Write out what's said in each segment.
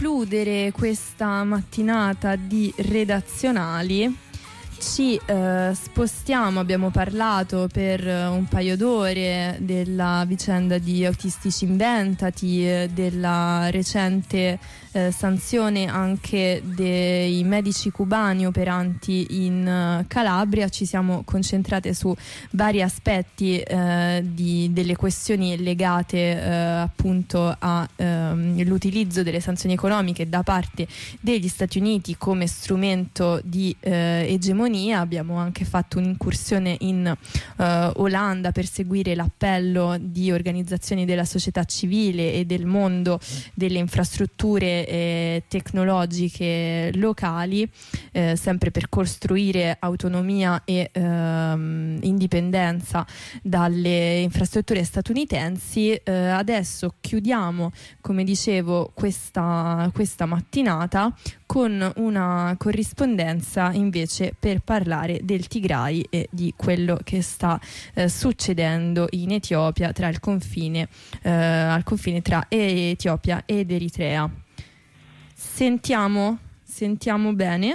concludere questa mattinata di redazionali ci spostiamo. Abbiamo parlato per un paio d'ore della vicenda di Autistici Inventati, della recente sanzione anche dei medici cubani operanti in Calabria. Ci siamo concentrate su vari aspetti delle questioni legate appunto all'utilizzo delle sanzioni economiche da parte degli Stati Uniti come strumento di egemonia. Abbiamo anche fatto un'incursione in Olanda per seguire l'appello di organizzazioni della società civile e del mondo delle infrastrutture tecnologiche locali, sempre per costruire autonomia e indipendenza dalle infrastrutture statunitensi. Adesso chiudiamo, come dicevo, questa mattinata con una corrispondenza invece per parlare del Tigray e di quello che sta succedendo in Etiopia al confine tra Etiopia ed Eritrea. Sentiamo bene?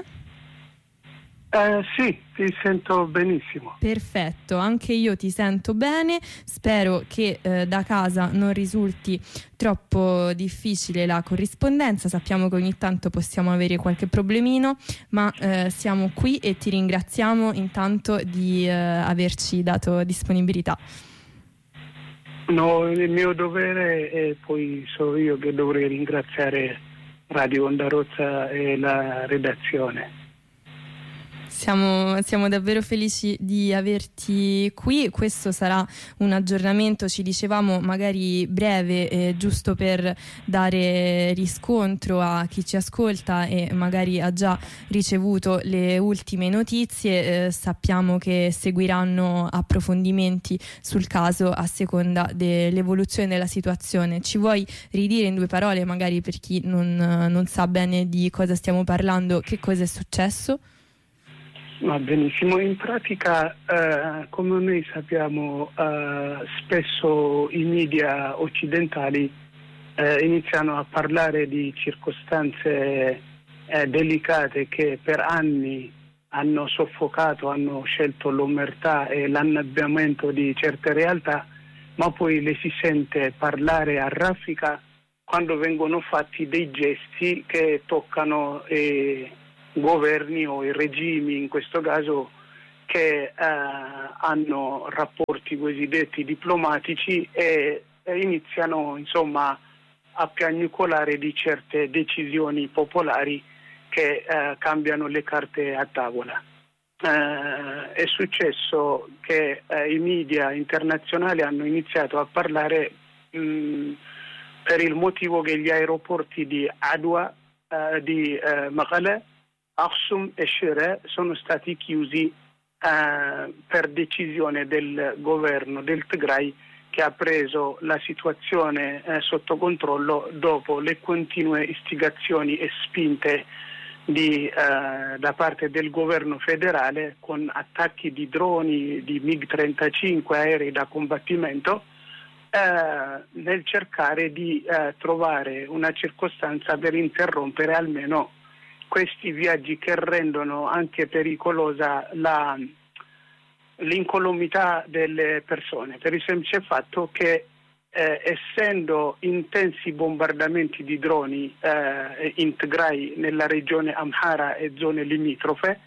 Sì, ti sento benissimo. Perfetto, anche io ti sento bene. Spero che da casa non risulti troppo difficile la corrispondenza. Sappiamo che ogni tanto possiamo avere qualche problemino, ma siamo qui e ti ringraziamo intanto di averci dato disponibilità. No, il mio dovere, e poi sono io che dovrei ringraziare Radio Onda Rossa e la redazione. Siamo davvero felici di averti qui. Questo sarà un aggiornamento, ci dicevamo, magari breve, giusto per dare riscontro a chi ci ascolta e magari ha già ricevuto le ultime notizie. Sappiamo che seguiranno approfondimenti sul caso a seconda dell'evoluzione della situazione. Ci vuoi ridire in due parole, magari per chi non sa bene di cosa stiamo parlando, che cosa è successo? Va benissimo, in pratica come noi sappiamo spesso i media occidentali iniziano a parlare di circostanze delicate che per anni hanno soffocato, hanno scelto l'omertà e l'annabbiamento di certe realtà, ma poi le si sente parlare a raffica quando vengono fatti dei gesti che toccano governi o i regimi, in questo caso, che hanno rapporti cosiddetti diplomatici e iniziano insomma a piagnucolare di certe decisioni popolari che cambiano le carte a tavola. È successo che i media internazionali hanno iniziato a parlare per il motivo che gli aeroporti di Adwa, di Mekelle, Aksum e Shire sono stati chiusi per decisione del governo del Tigray, che ha preso la situazione sotto controllo dopo le continue istigazioni e spinte da parte del governo federale, con attacchi di droni, di MiG-35, aerei da combattimento, nel cercare di trovare una circostanza per interrompere almeno questi viaggi che rendono anche pericolosa l'incolumità delle persone, per il semplice fatto che essendo intensi bombardamenti di droni in Tigray, nella regione Amhara e zone limitrofe,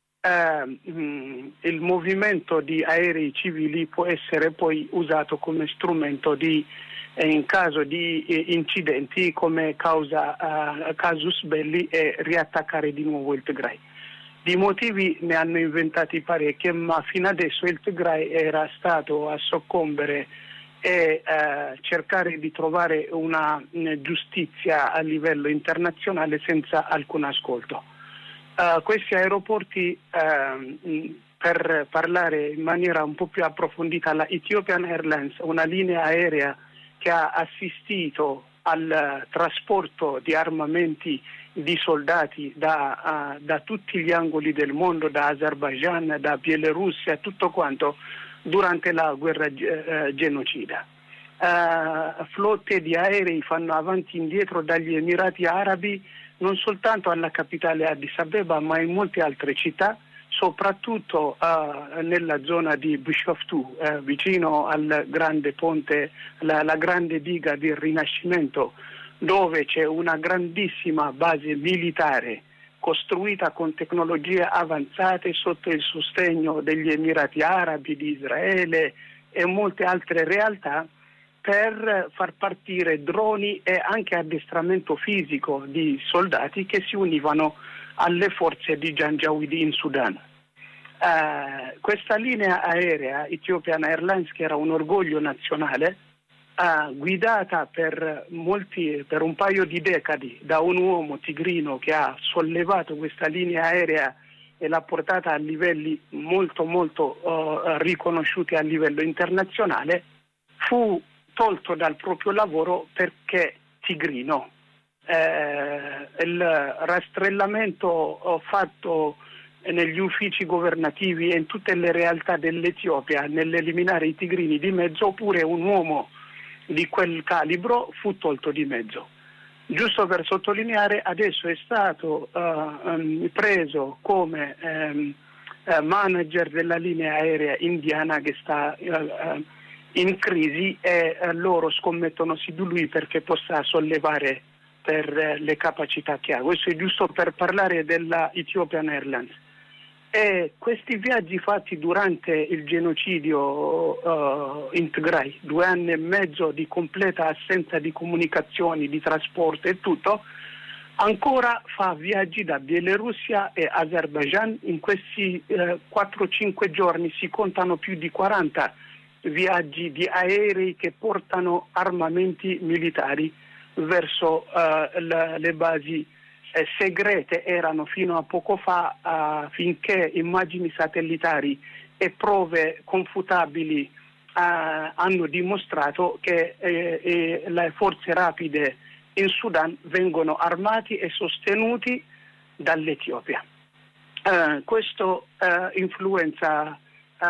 il movimento di aerei civili può essere poi usato come strumento in caso di incidenti, come casus belli, e riattaccare di nuovo il Tigray. Di motivi ne hanno inventati parecchi, ma fino adesso il Tigray era stato a soccombere e cercare di trovare una giustizia a livello internazionale senza alcun ascolto. Questi aeroporti, per parlare in maniera un po' più approfondita, la Ethiopian Airlines, una linea aerea che ha assistito al trasporto di armamenti di soldati da tutti gli angoli del mondo, da Azerbaijan, da Bielorussia, tutto quanto, durante la guerra genocida. flotte di aerei fanno avanti e indietro dagli Emirati Arabi, non soltanto alla capitale Addis Abeba, ma in molte altre città, soprattutto nella zona di Bishoftu, vicino al grande ponte, la grande diga del Rinascimento, dove c'è una grandissima base militare costruita con tecnologie avanzate sotto il sostegno degli Emirati Arabi, di Israele e molte altre realtà, per far partire droni e anche addestramento fisico di soldati che si univano alle forze di Janjaweed in Sudan. Questa linea aerea, Ethiopian Airlines, che era un orgoglio nazionale, guidata per un paio di decadi da un uomo tigrino che ha sollevato questa linea aerea e l'ha portata a livelli molto riconosciuti a livello internazionale, fu tolto dal proprio lavoro perché tigrino. Il rastrellamento fatto negli uffici governativi e in tutte le realtà dell'Etiopia nell'eliminare i tigrini di mezzo, oppure un uomo di quel calibro fu tolto di mezzo. Giusto per sottolineare, adesso è stato preso come manager della linea aerea indiana che sta in crisi, e loro scommettono su di lui perché possa sollevare per le capacità che ha. Questo è giusto per parlare della Ethiopian Airlines. E questi viaggi fatti durante il genocidio in Tigray, 2 anni e mezzo di completa assenza di comunicazioni, di trasporto e tutto, ancora fa viaggi da Bielorussia e Azerbaijan. In questi 4-5 giorni si contano più di 40 viaggi di aerei che portano armamenti militari verso le basi segrete. Erano fino a poco fa, finché immagini satellitari e prove confutabili hanno dimostrato che le forze rapide in Sudan vengono armati e sostenuti dall'Etiopia. Questo influenza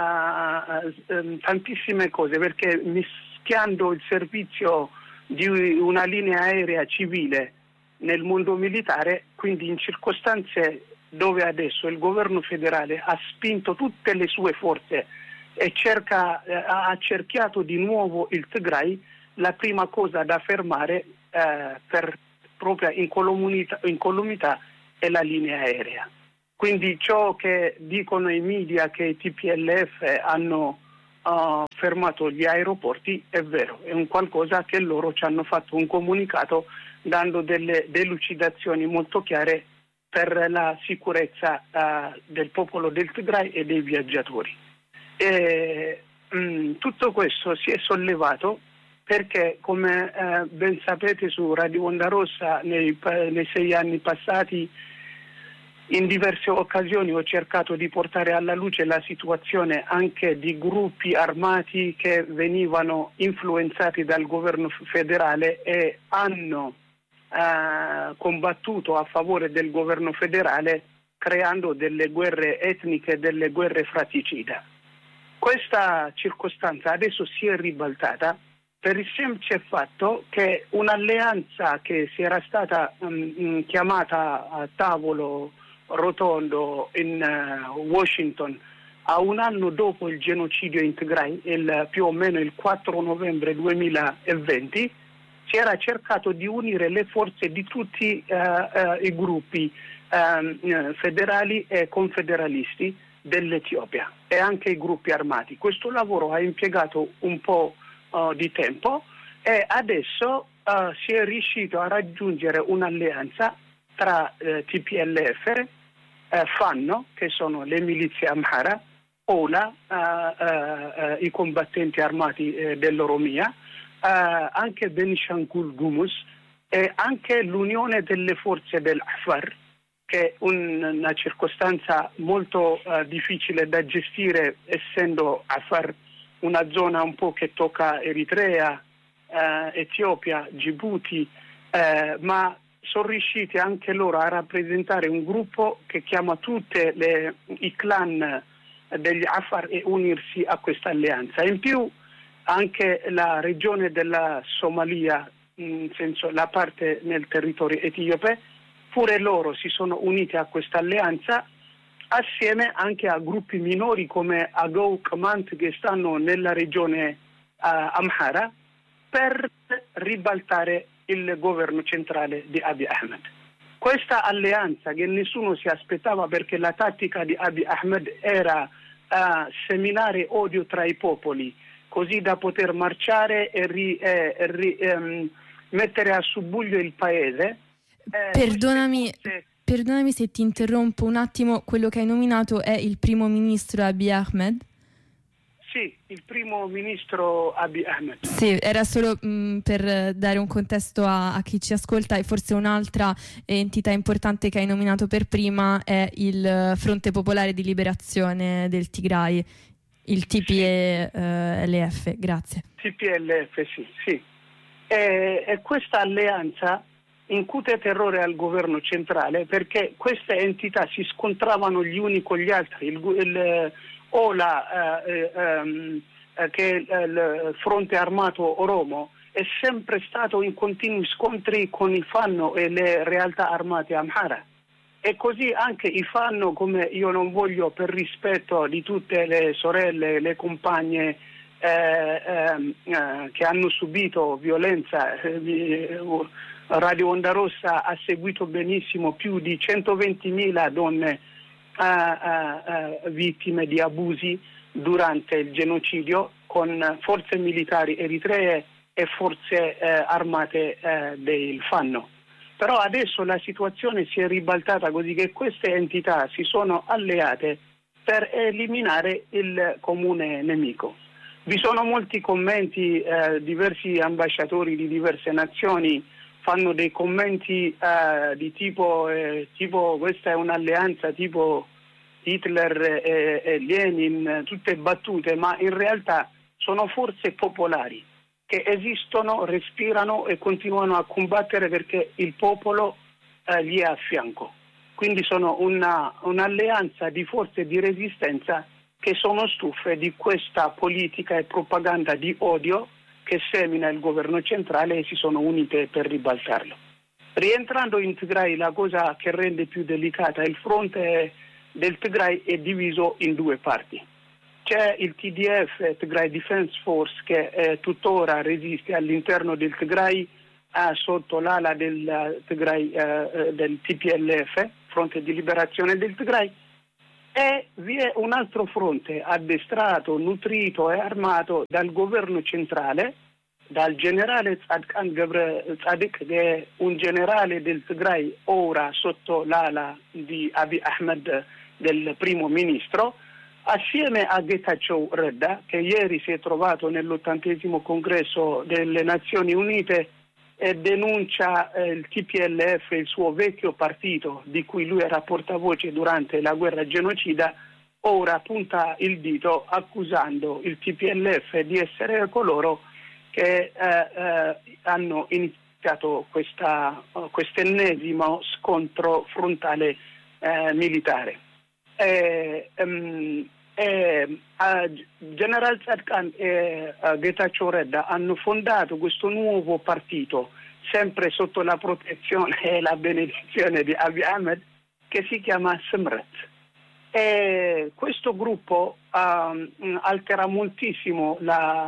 tantissime cose, perché mischiando il servizio di una linea aerea civile nel mondo militare, quindi in circostanze dove adesso il governo federale ha spinto tutte le sue forze e ha cerchiato di nuovo il Tigray, la prima cosa da fermare per propria incolumità è la linea aerea. Quindi ciò che dicono i media che i TPLF hanno fermato gli aeroporti è vero, è un qualcosa che loro ci hanno fatto un comunicato dando delle delucidazioni molto chiare per la sicurezza del popolo del Tigray e dei viaggiatori. Tutto questo si è sollevato perché, come ben sapete, su Radio Onda Rossa nei 6 anni passati in diverse occasioni ho cercato di portare alla luce la situazione anche di gruppi armati che venivano influenzati dal governo federale e hanno combattuto a favore del governo federale, creando delle guerre etniche, delle guerre fratricida. Questa circostanza adesso si è ribaltata per il semplice fatto che un'alleanza che si era stata chiamata a tavolo rotondo in Washington a un anno dopo il genocidio in Tigray, più o meno il 4 novembre 2020, si era cercato di unire le forze di tutti i gruppi federali e confederalisti dell'Etiopia e anche i gruppi armati. Questo lavoro ha impiegato un po' di tempo e adesso si è riuscito a raggiungere un'alleanza tra TPLF, Fanno, che sono le milizie Amhara, Ola, i combattenti armati dell'Oromia, anche Benishangul Gumuz e anche l'unione delle forze dell'Afar, che è una circostanza molto difficile da gestire, essendo Afar una zona un po' che tocca Eritrea, Etiopia, Djibouti, ma sono riusciti anche loro a rappresentare un gruppo che chiama tutte i clan degli Afar e unirsi a questa alleanza. In più anche la regione della Somalia, in senso la parte nel territorio etiope, pure loro si sono uniti a questa alleanza, assieme anche a gruppi minori come Agow Command che stanno nella regione Amhara, per ribaltare il governo centrale di Abiy Ahmed. Questa alleanza che nessuno si aspettava, perché la tattica di Abiy Ahmed era seminare odio tra i popoli, così da poter marciare e mettere a subbuglio il paese. Perdonami se ti interrompo un attimo, quello che hai nominato è il primo ministro Abiy Ahmed? Sì, il primo ministro Abiy Ahmed. Sì, era solo per dare un contesto a chi ci ascolta, e forse un'altra entità importante che hai nominato per prima è il Fronte Popolare di Liberazione del Tigray, il TPLF, grazie. TPLF, sì. E questa alleanza incute terrore al governo centrale, perché queste entità si scontravano gli uni con gli altri. Il fronte armato Oromo è sempre stato in continui scontri con i Fanno e le realtà armate Amhara, e così anche i Fanno, come io non voglio, per rispetto di tutte le sorelle, le compagne che hanno subito violenza, Radio Onda Rossa ha seguito benissimo più di 120.000 donne vittime di abusi durante il genocidio, con forze militari eritree e forze armate del Fanno. Però adesso la situazione si è ribaltata, così che queste entità si sono alleate per eliminare il comune nemico. Vi sono molti commenti, diversi ambasciatori di diverse nazioni fanno dei commenti di tipo questa è un'alleanza tipo Hitler e Lenin, tutte battute, ma in realtà sono forze popolari che esistono, respirano e continuano a combattere perché il popolo gli è a fianco. Quindi sono un'alleanza di forze di resistenza che sono stufe di questa politica e propaganda di odio che semina il governo centrale, e si sono unite per ribaltarlo. Rientrando in Tigray, la cosa che rende più delicata, il fronte del Tigray è diviso in due parti. C'è il TDF, Tigray Defense Force, che tuttora resiste all'interno del Tigray sotto l'ala del Tigray, del TPLF, Fronte di Liberazione del Tigray, e vi è un altro fronte addestrato, nutrito e armato dal governo centrale, dal generale Tzadkan Gebre Tzadik, che è un generale del Tigray ora sotto l'ala di Abiy Ahmed, del primo ministro, assieme a Getachew Reda, che ieri si è trovato nell'80° congresso delle Nazioni Unite e denuncia il TPLF, il suo vecchio partito di cui lui era portavoce durante la guerra genocida. Ora punta il dito accusando il TPLF di essere coloro che hanno iniziato quest'ennesimo scontro frontale militare. General Tzadkan e Getachew Reda hanno fondato questo nuovo partito, sempre sotto la protezione e la benedizione di Abiy Ahmed, che si chiama Simret. E questo gruppo altera moltissimo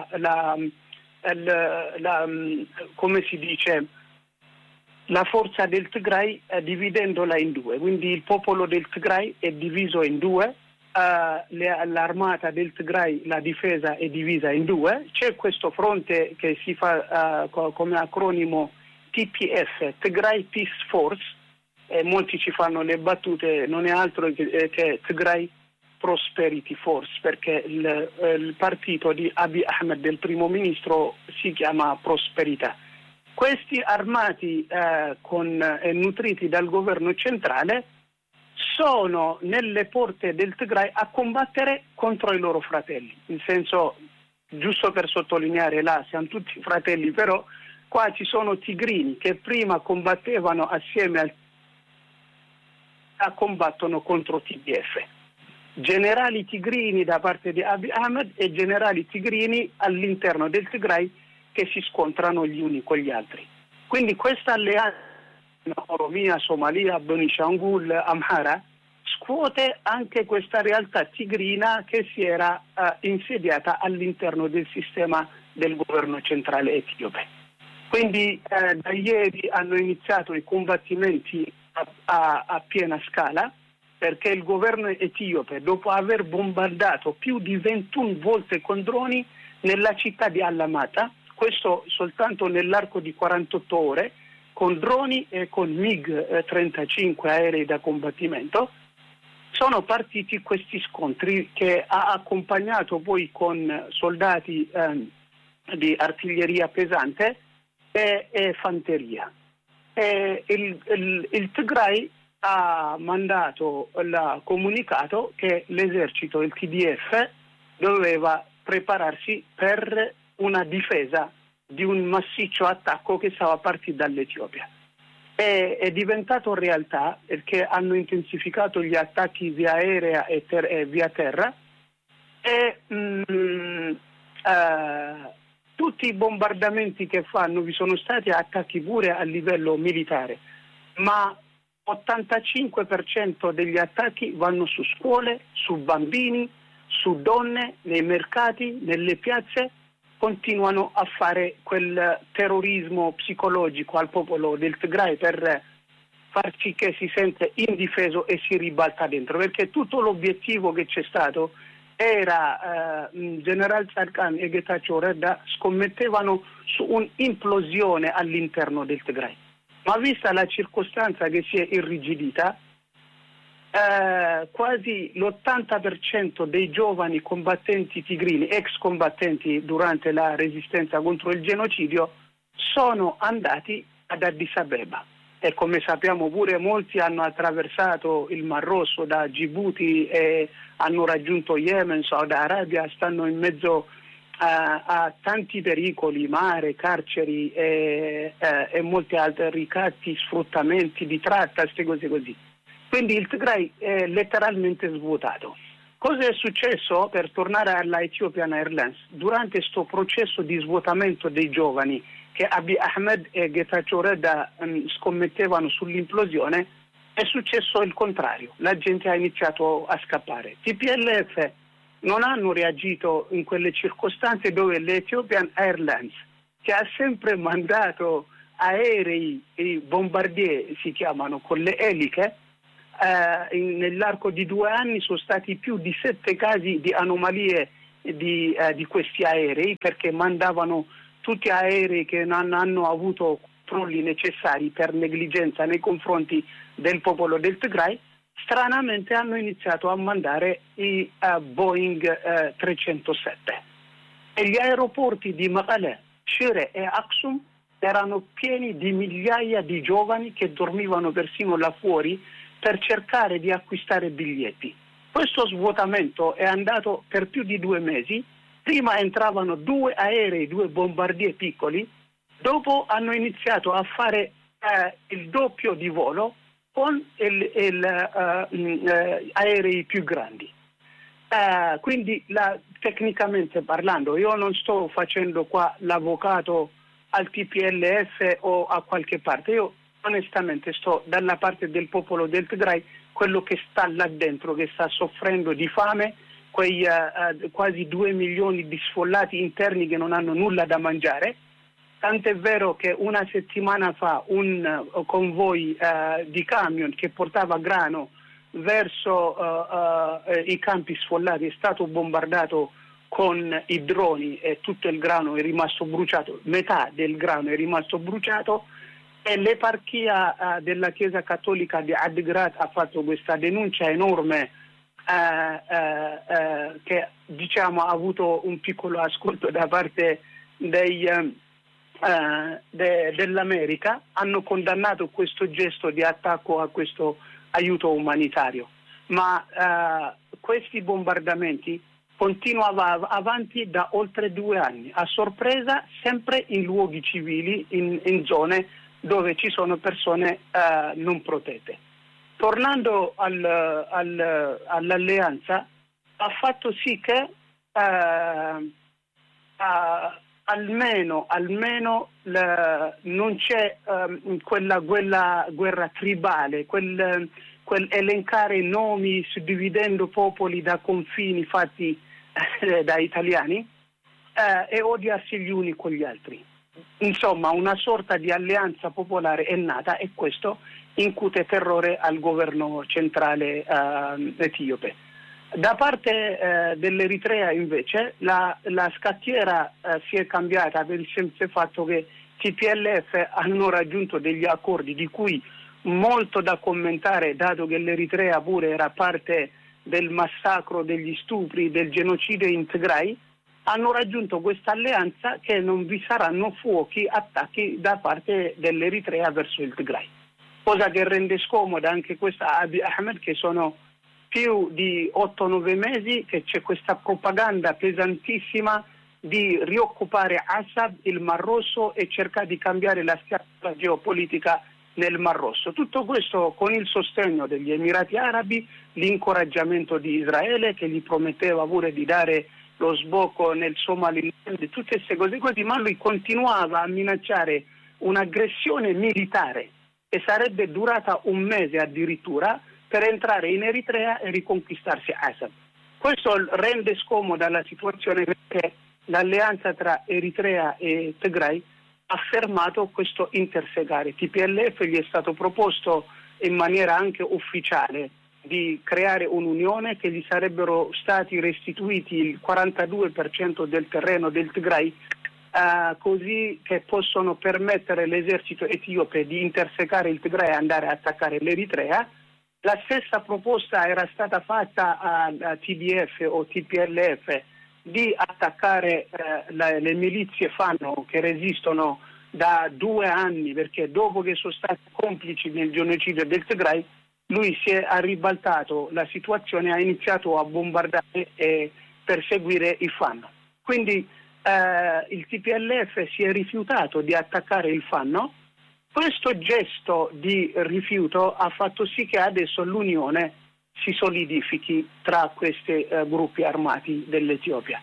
come si dice, la forza del Tigray, dividendola in due. Quindi il popolo del Tigray è diviso in due, l'armata del Tigray, la difesa, è divisa in due. C'è questo fronte che si fa come acronimo TPF, Tigray Peace Force, e molti ci fanno le battute, non è altro che Tigray Prosperity Force, perché il partito di Abiy Ahmed, del primo ministro, si chiama Prosperità. Questi armati e nutriti dal governo centrale sono nelle porte del Tigray a combattere contro i loro fratelli. In senso, giusto per sottolineare, là siamo tutti fratelli, però qua ci sono tigrini che prima combattevano assieme combattono contro TPF. generali tigrini da parte di Abiy Ahmed e generali tigrini all'interno del Tigray che si scontrano gli uni con gli altri. Quindi questa alleanza Oromia, Somalia, Benishangul, Amhara scuote anche questa realtà tigrina che si era insediata all'interno del sistema del governo centrale etiope. Quindi da ieri hanno iniziato i combattimenti a piena scala, perché il governo etiope, dopo aver bombardato più di 21 volte con droni nella città di Allamata, questo soltanto nell'arco di 48 ore, con droni e con MiG-35 aerei da combattimento, sono partiti questi scontri che ha accompagnato poi con soldati di artiglieria pesante e fanteria. Il Tigray ha mandato il comunicato che l'esercito, il TDF, doveva prepararsi per una difesa di un massiccio attacco che stava a partire dall'Etiopia. È diventato realtà perché hanno intensificato gli attacchi via aerea e via terra e tutti i bombardamenti che fanno, vi sono stati attacchi pure a livello militare, ma 85% degli attacchi vanno su scuole, su bambini, su donne, nei mercati, nelle piazze. Continuano a fare quel terrorismo psicologico al popolo del Tigray per far sì che si sente indifeso e si ribalta dentro, perché tutto l'obiettivo che c'è stato era General Sarkan e Getachew Reda scommettevano su un'implosione all'interno del Tigray, ma vista la circostanza che si è irrigidita, quasi l'80% dei giovani combattenti tigrini, ex combattenti durante la resistenza contro il genocidio, sono andati ad Addis Abeba e come sappiamo pure molti hanno attraversato il Mar Rosso da Djibouti e hanno raggiunto Yemen, Saudi Arabia, stanno in mezzo a tanti pericoli, mare, carceri e molti altri ricatti, sfruttamenti di tratta, queste cose così. Quindi il Tigray è letteralmente svuotato. Cosa è successo? Per tornare alla Ethiopian Airlines, durante questo processo di svuotamento dei giovani che Abiy Ahmed e Getachew Reda scommettevano sull'implosione, è successo il contrario. La gente ha iniziato a scappare. TPLF non hanno reagito in quelle circostanze dove l'Ethiopian Airlines, che ha sempre mandato aerei e bombardier, si chiamano, con le eliche, nell'arco di 2 anni sono stati più di 7 casi di anomalie di questi aerei, perché mandavano tutti aerei che non hanno avuto controlli necessari per negligenza nei confronti del popolo del Tigray. Stranamente hanno iniziato a mandare i Boeing 307 e gli aeroporti di Mekelle, Shire e Aksum erano pieni di migliaia di giovani che dormivano persino là fuori per cercare di acquistare biglietti. Questo svuotamento è andato per più di 2 mesi. Prima entravano 2 aerei, 2 bombardier piccoli, dopo hanno iniziato a fare il doppio di volo con aerei più grandi. Quindi tecnicamente parlando, io non sto facendo qua l'avvocato al TPLF o a qualche parte, io onestamente sto dalla parte del popolo del Tigray, quello che sta là dentro, che sta soffrendo di fame, quei quasi 2 milioni di sfollati interni che non hanno nulla da mangiare. Tant'è vero che una settimana fa un convoy di camion che portava grano verso i campi sfollati è stato bombardato con i droni e tutto il grano è rimasto bruciato, metà del grano è rimasto bruciato, e l'eparchia della Chiesa Cattolica di Adigrat ha fatto questa denuncia enorme che diciamo ha avuto un piccolo ascolto da parte dell'America. Hanno condannato questo gesto di attacco a questo aiuto umanitario, ma questi bombardamenti continuavano avanti da oltre 2 anni, a sorpresa, sempre in luoghi civili, in zone dove ci sono persone non protette. tornando all'alleanza, ha fatto sì che almeno non c'è quella guerra tribale, quel elencare nomi suddividendo popoli da confini fatti da italiani e odiarsi gli uni con gli altri. Insomma, una sorta di alleanza popolare è nata e questo incute terrore al governo centrale etiope. Da parte dell'Eritrea invece la scacchiera si è cambiata per il semplice fatto che TPLF hanno raggiunto degli accordi di cui molto da commentare, dato che l'Eritrea pure era parte del massacro, degli stupri, del genocidio in Tigray. Hanno raggiunto questa alleanza che non vi saranno attacchi da parte dell'Eritrea verso il Tigray, cosa che rende scomoda anche questa Abiy Ahmed, che sono più di 8-9 mesi che c'è questa propaganda pesantissima di rioccupare Assad, il Mar Rosso e cercare di cambiare la schiacciata geopolitica nel Mar Rosso. Tutto questo con il sostegno degli Emirati Arabi, l'incoraggiamento di Israele che gli prometteva pure di dare lo sbocco nel Somaliland, tutte queste cose così, ma lui continuava a minacciare un'aggressione militare che sarebbe durata un mese addirittura per entrare in Eritrea e riconquistarsi Assad. Questo rende scomoda la situazione perché l'alleanza tra Eritrea e Tigray ha fermato questo intersegare. TPLF gli è stato proposto in maniera anche ufficiale di creare un'unione, che gli sarebbero stati restituiti il 42% del terreno del Tigray, così che possono permettere all'esercito etiope di intersecare il Tigray e andare a attaccare l'Eritrea. La stessa proposta era stata fatta a TDF o TPLF di attaccare le milizie Fano che resistono da 2 anni, perché dopo che sono stati complici nel genocidio del Tigray, lui si è ribaltato la situazione e ha iniziato a bombardare e perseguire i Fano. Quindi il TPLF si è rifiutato di attaccare il Fano. Questo gesto di rifiuto ha fatto sì che adesso l'unione si solidifichi tra questi gruppi armati dell'Etiopia.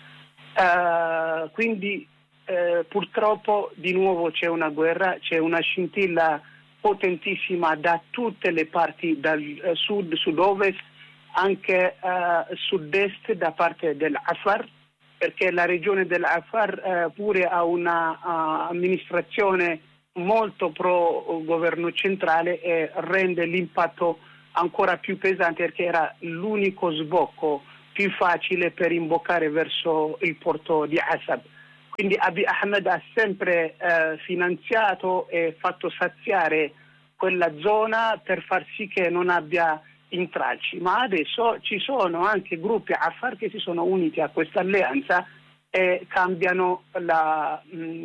Quindi purtroppo di nuovo c'è una guerra, c'è una scintilla potentissima da tutte le parti, dal sud, sud-ovest, anche sud-est da parte dell'Afar, perché la regione dell'Afar pure ha una amministrazione molto pro governo centrale e rende l'impatto ancora più pesante, perché era l'unico sbocco più facile per imboccare verso il porto di Assad. Quindi Abiy Ahmed ha sempre finanziato e fatto saziare quella zona per far sì che non abbia intralci, ma adesso ci sono anche gruppi Afar che si sono uniti a questa alleanza e cambiano la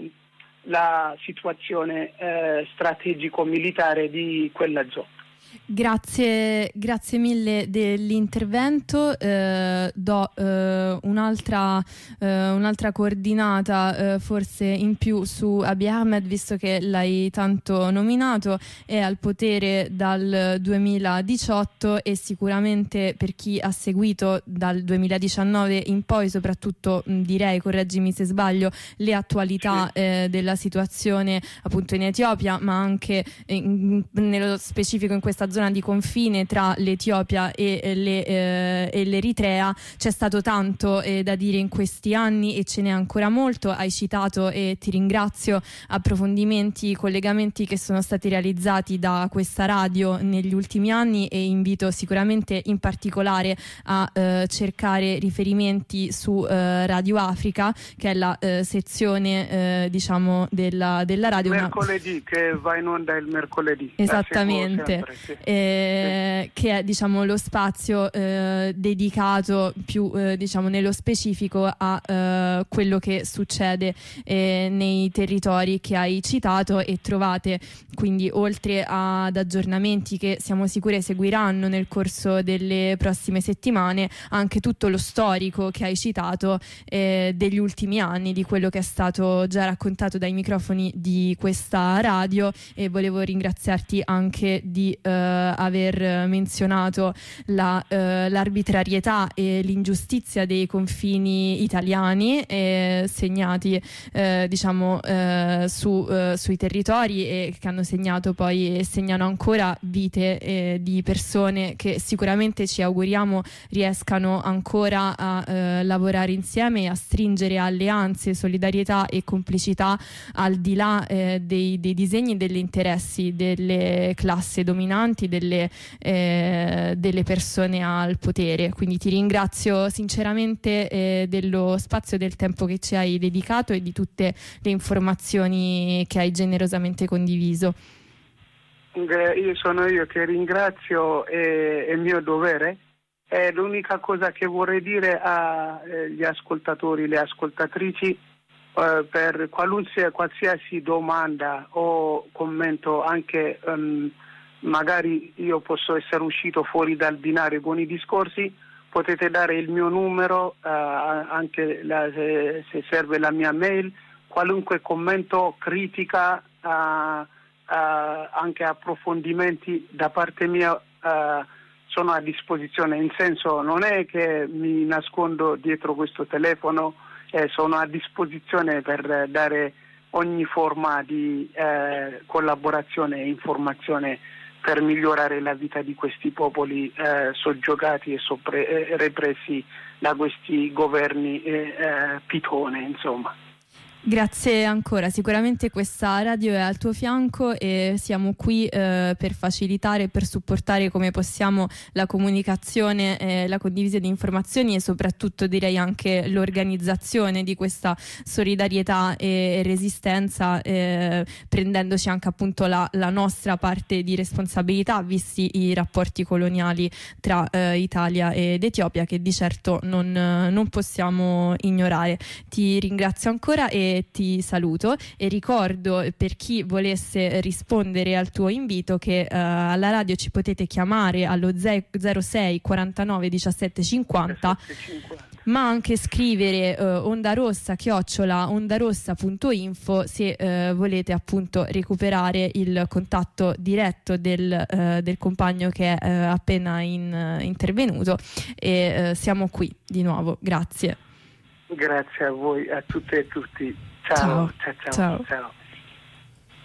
situazione strategico-militare di quella zona. Grazie mille dell'intervento. Do un'altra coordinata forse in più su Abiy Ahmed, visto che l'hai tanto nominato. È al potere dal 2018 e sicuramente per chi ha seguito dal 2019 in poi, soprattutto direi, correggimi se sbaglio, le attualità della situazione appunto in Etiopia, ma anche nello specifico in questa zona di confine tra l'Etiopia e l'Eritrea, c'è stato tanto da dire in questi anni e ce n'è ancora molto. Hai citato, e ti ringrazio, approfondimenti, collegamenti che sono stati realizzati da questa radio negli ultimi anni, e invito sicuramente in particolare a cercare riferimenti su Radio Africa, che è la sezione diciamo della radio. Mercoledì, che va in onda il mercoledì. Esattamente. Che è diciamo lo spazio dedicato più diciamo nello specifico a quello che succede nei territori che hai citato, e trovate quindi, oltre ad aggiornamenti che siamo sicure seguiranno nel corso delle prossime settimane, anche tutto lo storico che hai citato degli ultimi anni, di quello che è stato già raccontato dai microfoni di questa radio. E volevo ringraziarti anche di aver menzionato l'arbitrarietà e l'ingiustizia dei confini italiani segnati sui territori, e che hanno segnato poi e segnano ancora vite di persone che sicuramente ci auguriamo riescano ancora a lavorare insieme e a stringere alleanze, solidarietà e complicità al di là dei disegni e degli interessi delle classi dominanti, delle persone al potere. Quindi ti ringrazio sinceramente dello spazio e del tempo che ci hai dedicato e di tutte le informazioni che hai generosamente condiviso. Sono io che ringrazio, è mio dovere. L'unica cosa che vorrei dire agli ascoltatori, le ascoltatrici, per qualsiasi domanda o commento, anche magari io posso essere uscito fuori dal binario con i discorsi, potete dare il mio numero, anche se serve la mia mail, qualunque commento, critica, anche approfondimenti da parte mia sono a disposizione. In senso, non è che mi nascondo dietro questo telefono, sono a disposizione per dare ogni forma di collaborazione e informazione per migliorare la vita di questi popoli soggiogati e repressi da questi governi pitone, insomma. Grazie ancora, sicuramente questa radio è al tuo fianco e siamo qui per facilitare e per supportare come possiamo la comunicazione, la condivisione di informazioni e soprattutto direi anche l'organizzazione di questa solidarietà e resistenza, prendendoci anche appunto la nostra parte di responsabilità, visti i rapporti coloniali tra Italia ed Etiopia, che di certo non possiamo ignorare. Ti ringrazio ancora e ti saluto, e ricordo, per chi volesse rispondere al tuo invito, che alla radio ci potete chiamare allo 06 49 17 50, ma anche scrivere ondarossa@ondarossa.info se volete appunto recuperare il contatto diretto del compagno che è appena intervenuto, e siamo qui di nuovo. Grazie. Grazie a voi, a tutte e tutti. Ciao.